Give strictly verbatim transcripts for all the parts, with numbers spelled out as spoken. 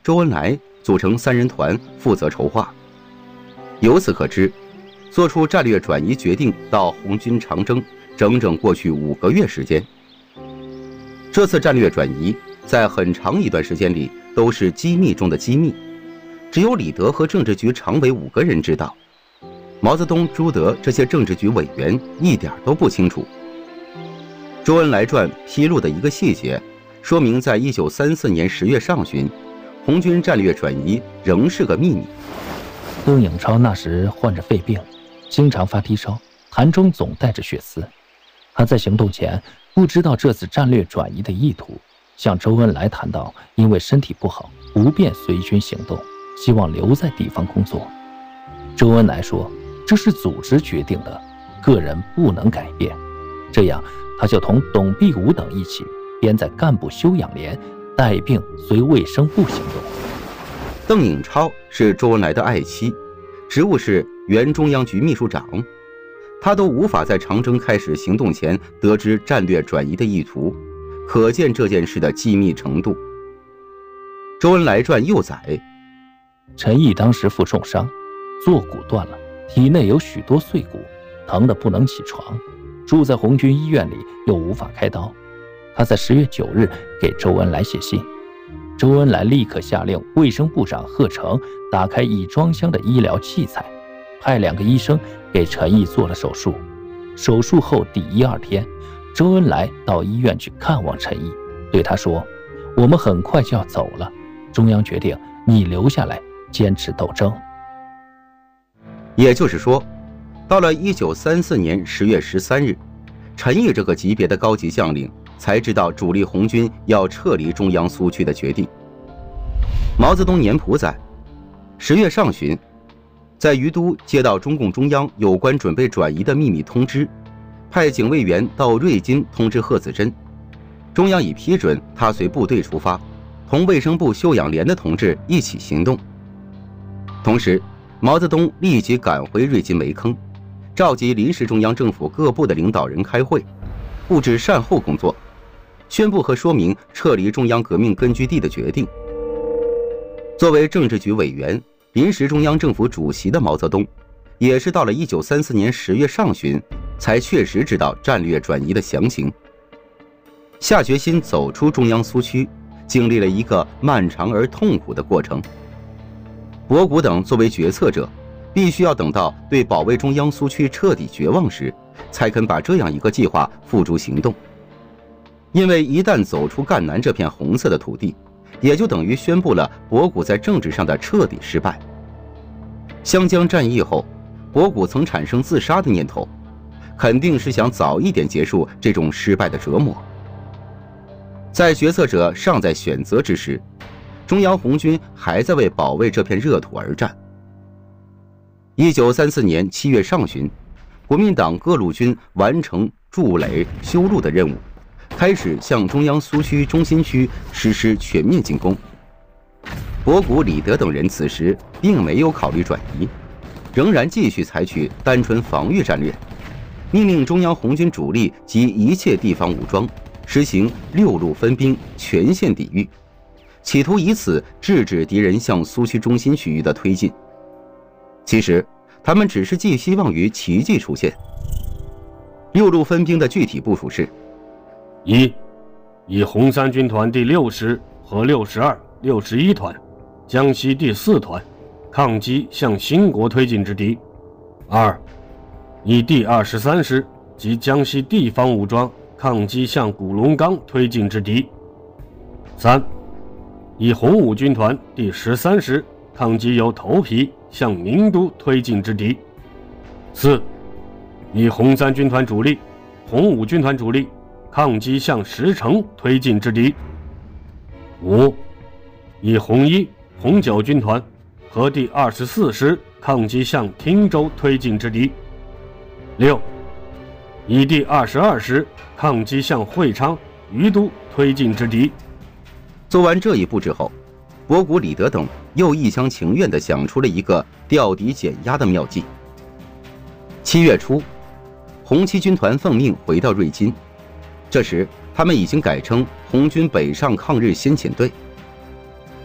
周恩来组成三人团负责筹划。由此可知，做出战略转移决定到红军长征整整过去五个月时间。这次战略转移在很长一段时间里都是机密中的机密，只有李德和政治局常委五个人知道，毛泽东、朱德这些政治局委员一点都不清楚。周恩来传披露的一个细节，说明在一九三四年十月上旬，红军战略转移仍是个秘密。 邓颖超那时患着肺病，经常发低烧，痰中总带着血丝。他在行动前不知道这次战略转移的意图，向周恩来谈到，因为身体不好，不便随军行动，希望留在地方工作。周恩来说，这是组织决定的，个人不能改变。这样，他就同董必武等一起编在干部休养连，带病随卫生部行动。 邓颖超是周恩来的爱妻，职务是原中央局秘书长，他都无法在长征开始行动前得知战略转移的意图，可见这件事的机密程度。周恩来传又载， 陈毅当时负重伤，坐骨断了，体内有许多碎骨，疼得不能起床，住在红军医院里又无法开刀。他在十月九日给周恩来写信，周恩来立刻下令卫生部长贺成打开已装箱的医疗器材，派两个医生给陈毅做了手术。手术后第一二天，周恩来到医院去看望陈毅，对他说：“我们很快就要走了，中央决定你留下来坚持斗争。” 也就是说，到了一九三四年十月十三日，陈毅这个级别的高级将领才知道主力红军要撤离中央苏区的决定。毛泽东年谱载，十月上旬，在于都接到中共中央有关准备转移的秘密通知，派警卫员到瑞金通知贺子珍，中央已批准他随部队出发，同卫生部休养连的同志一起行动。同时，毛泽东立即赶回瑞金煤坑，召集临时中央政府各部的领导人开会，布置善后工作，宣布和说明撤离中央革命根据地的决定。作为政治局委员、临时中央政府主席的毛泽东，也是到了一九三四年十月上旬，才确实知道战略转移的详情。下决心走出中央苏区，经历了一个漫长而痛苦的过程。博古等作为决策者，必须要等到对保卫中央苏区彻底绝望时，才肯把这样一个计划付诸行动。因为一旦走出赣南这片红色的土地，也就等于宣布了博古在政治上的彻底失败。湘江战役后，博古曾产生自杀的念头，肯定是想早一点结束这种失败的折磨。在决策者尚在选择之时，中央红军还在为保卫这片热土而战。一九三四年七月上旬，国民党各路军完成筑垒修路的任务，开始向中央苏区中心区实施全面进攻。博古、李德等人此时并没有考虑转移，仍然继续采取单纯防御战略，命令中央红军主力及一切地方武装实行六路分兵，全线抵御，企图以此制止敌人向苏区中心区域的推进。其实他们只是寄希望于奇迹出现。六路分兵的具体部署是： 一、以红三军团第六师和六十二、六十一团、江西第四团抗击向兴国推进之敌；二、以第二十三师及江西地方武装抗击向古龙冈推进之敌；三、以红五军团第十三师抗击由头皮向宁都推进之敌；四、以红三军团主力、红五军团主力抗击向石城推进之敌；五、以红一、红九军团和第二十四师抗击向汀州推进之敌；六、以第二十二师抗击向会昌、于都推进之敌。 做完这一步之后，博古、李德等又一厢情愿地想出了一个调敌减压的妙计。七月初，红七军团奉命回到瑞金，这时他们已经改称红军北上抗日先遣队。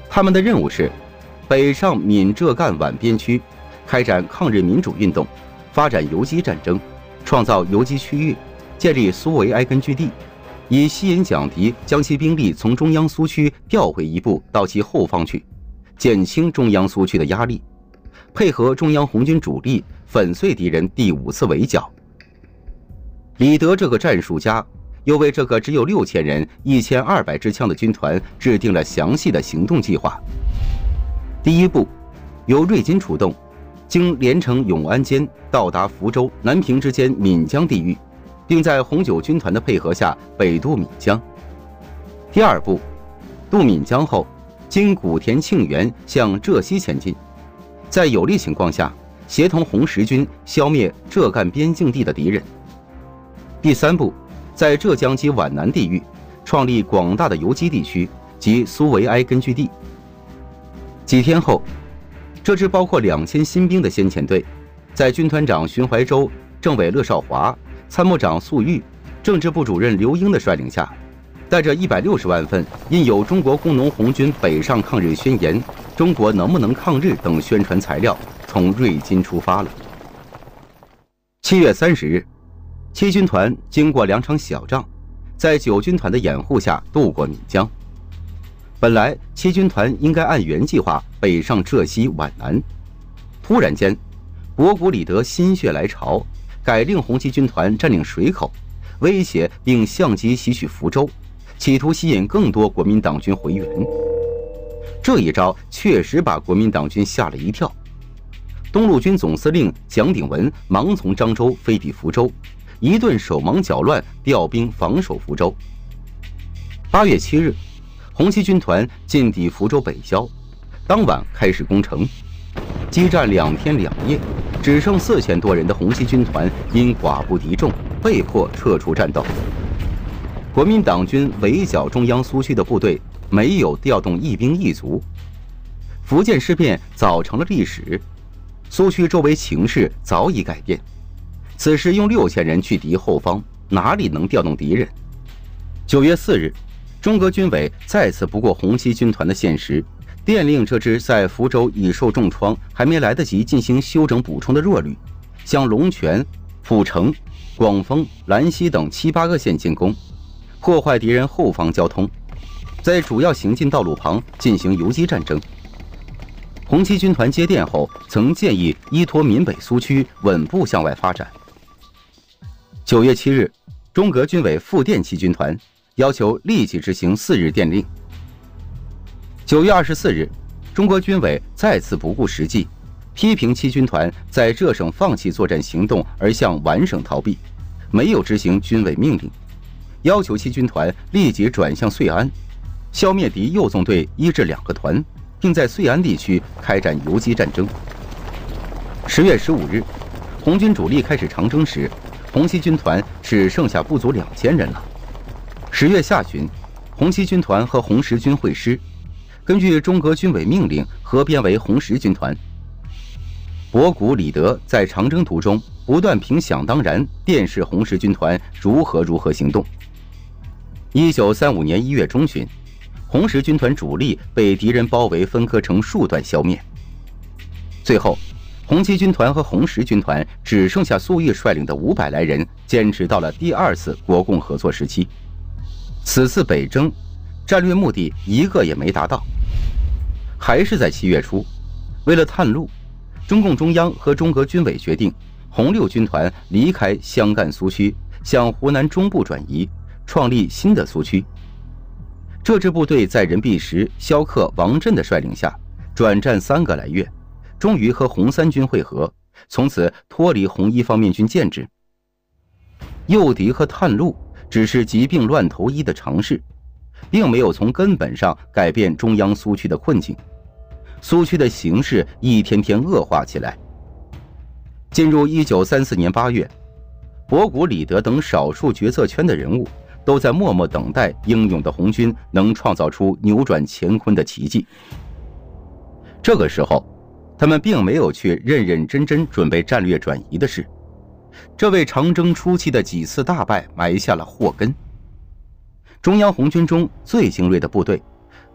他们的任务是北上闽浙赣皖边区，开展抗日民主运动，发展游击战争，创造游击区域，建立苏维埃根据地，以吸引蒋敌将其兵力从中央苏区调回一部到其后方去，减轻中央苏区的压力，配合中央红军主力粉碎敌人第五次围剿。李德这个战术家又为这个只有六千人、一千二百支枪的军团制定了详细的行动计划。第一步，由瑞金出动，经连城永安间到达福州、南平之间闽江地域，并在红九军团的配合下北渡闽江。第二步，渡闽江后，经古田庆元向浙西前进，在有利情况下，协同红十军消灭浙赣边境地的敌人。第三步，在浙江及皖南地域创立广大的游击地区及苏维埃根据地。几天后，这支包括两千新兵的先遣队，在军团长荀怀洲、政委乐少华、参谋长粟裕、政治部主任刘英的率领下，带着一百六十万份印有中国工农红军北上抗日宣言、中国能不能抗日等宣传材料，从瑞金出发了。七月三十日，七军团经过两场小仗，在九军团的掩护下渡过闽江。本来七军团应该按原计划北上浙西皖南，突然间博古李德心血来潮，改令红七军团占领水口，威胁并相机袭取福州，企图吸引更多国民党军回援。这一招确实把国民党军吓了一跳。东路军总司令蒋鼎文忙从漳州飞抵福州，一顿手忙脚乱调兵防守福州。八月七日，红七军团进抵福州北郊，当晚开始攻城。激战两天两夜，只剩四千多人的红七军团因寡不敌众，被迫撤出战斗。国民党军围剿中央苏区的部队没有调动一兵一卒。福建事变早成了历史，苏区周围情势早已改变。此时用六千人去敌后方，哪里能调动敌人？九月四日，中革军委再次不顾红七军团的现实，电令这支在福州已受重创、还没来得及进行休整补充的弱旅，向龙泉、浦城、广丰、兰溪等七八个县进攻，破坏敌人后方交通，在主要行进道路旁进行游击战争。红七军团接电后，曾建议依托闽北苏区稳步向外发展。九月七日，中革军委复电七军团，要求立即执行四日电令。九月二十四日，中国军委再次不顾实际，批评七军团在浙省放弃作战行动而向皖省逃避，没有执行军委命令，要求七军团立即转向遂安，消灭敌右纵队一至两个团，并在遂安地区开展游击战争。十月十五日，红军主力开始长征时，红七军团只剩下不足两千人了。十月下旬，红七军团和红十军会师，根据中革军委命令合编为红十军团。博古、李德在长征途中不断凭想当然电示红十军团如何如何行动。一九三五年一月中旬，红十军团主力被敌人包围分割成数段消灭。最后，红七军团和红十军团只剩下粟裕率领的五百来人，坚持到了第二次国共合作时期。此次北征，战略目的一个也没达到。还是在七月初，为了探路，中共中央和中革军委决定，红六军团离开湘赣苏区，向湖南中部转移，创立新的苏区。这支部队在任弼时、萧克、王震的率领下，转战三个来月，终于和红三军会合，从此脱离红一方面军建制。诱敌和探路只是疾病乱投医的尝试，并没有从根本上改变中央苏区的困境。苏区的形势一天天恶化起来。进入一九三四年八月，博古、李德等少数决策圈的人物都在默默等待英勇的红军能创造出扭转乾坤的奇迹。这个时候，他们并没有去认认真真准备战略转移的事，这为长征初期的几次大败埋下了祸根。中央红军中最精锐的部队，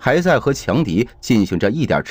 还在和强敌进行着一点